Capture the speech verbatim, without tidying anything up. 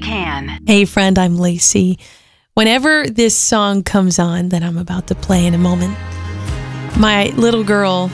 can. Hey friend, I'm Lacey. Whenever this song comes on that I'm about to play in a moment, my little girl